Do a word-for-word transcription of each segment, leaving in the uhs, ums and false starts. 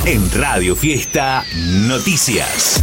En Radio Fiesta Noticias.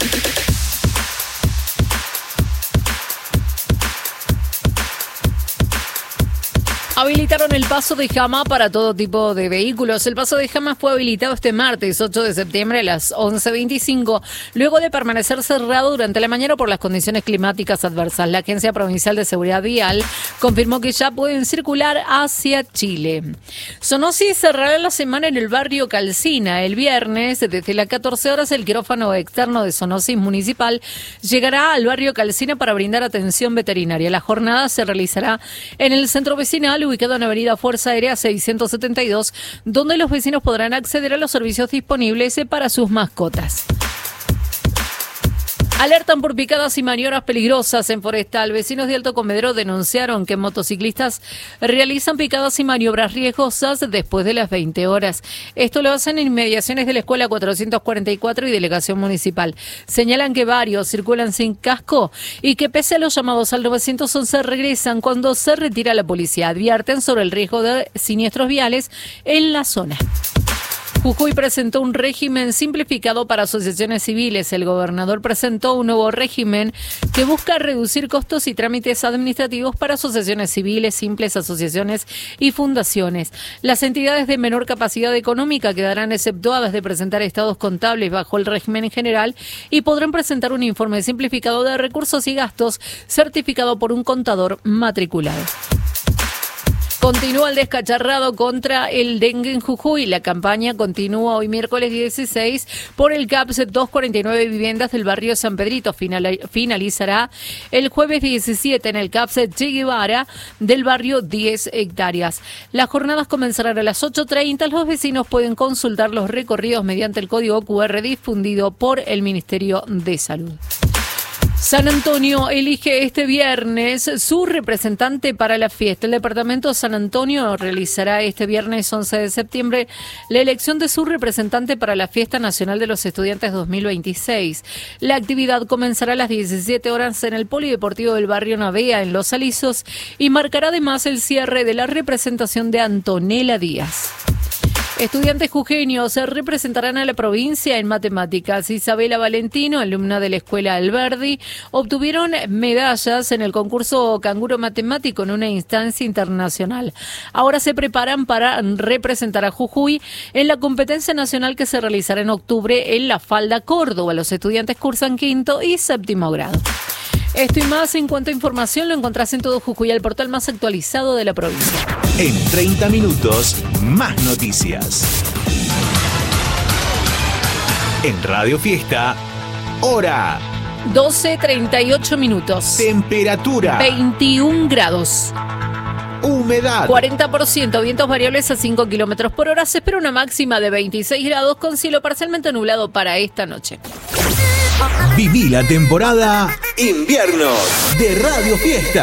Habilitaron el paso de Jama para todo tipo de vehículos. El paso de Jama fue habilitado este martes ocho de septiembre a las once veinticinco, luego de permanecer cerrado durante la mañana por las condiciones climáticas adversas. La Agencia Provincial de Seguridad Vial confirmó que ya pueden circular hacia Chile. Sonosi cerrará la semana en el barrio Calcina. El viernes, desde las catorce horas, el quirófano externo de Sonosi Municipal llegará al barrio Calcina para brindar atención veterinaria. La jornada se realizará en el centro vecinal, ubicado en Avenida Fuerza Aérea seiscientos setenta y dos, donde los vecinos podrán acceder a los servicios disponibles para sus mascotas. Alertan por picadas y maniobras peligrosas en Forestal. Vecinos de Alto Comedero denunciaron que motociclistas realizan picadas y maniobras riesgosas después de las veinte horas. Esto lo hacen en inmediaciones de la Escuela cuatrocientos cuarenta y cuatro y Delegación Municipal. Señalan que varios circulan sin casco y que pese a los llamados al nueve once regresan cuando se retira la policía. Advierten sobre el riesgo de siniestros viales en la zona. Jujuy presentó un régimen simplificado para asociaciones civiles. El gobernador presentó un nuevo régimen que busca reducir costos y trámites administrativos para asociaciones civiles, simples asociaciones y fundaciones. Las entidades de menor capacidad económica quedarán exceptuadas de presentar estados contables bajo el régimen general y podrán presentar un informe simplificado de recursos y gastos certificado por un contador matriculado. Continúa el descacharrado contra el dengue en Jujuy. La campaña continúa hoy miércoles dieciséis por el C A P S doscientos cuarenta y nueve viviendas del barrio San Pedrito. Final, finalizará el jueves diecisiete en el C A P S Che Guevara del barrio diez hectáreas. Las jornadas comenzarán a las ocho treinta. Los vecinos pueden consultar los recorridos mediante el código cu erre difundido por el Ministerio de Salud. San Antonio elige este viernes su representante para la fiesta. El departamento de San Antonio realizará este viernes once de septiembre la elección de su representante para la Fiesta Nacional de los Estudiantes dos mil veintiséis. La actividad comenzará a las diecisiete horas en el Polideportivo del barrio Navea, en Los Alisos, y marcará además el cierre de la representación de Antonella Díaz. Estudiantes jujeños se representarán a la provincia en matemáticas. Isabela Valentino, alumna de la Escuela Alberdi, obtuvieron medallas en el concurso Canguro Matemático en una instancia internacional. Ahora se preparan para representar a Jujuy en la competencia nacional que se realizará en octubre en La Falda, Córdoba. Los estudiantes cursan quinto y séptimo grado. Esto y más en cuanto a información lo encontrás en Todo Jujuy, el portal más actualizado de la provincia. En treinta minutos, más noticias. En Radio Fiesta, hora. doce treinta y ocho minutos. Temperatura. veintiún grados. Humedad. cuarenta por ciento, vientos variables a cinco kilómetros por hora. Se espera una máxima de veintiséis grados con cielo parcialmente nublado para esta noche. Viví la temporada invierno de Radio Fiesta.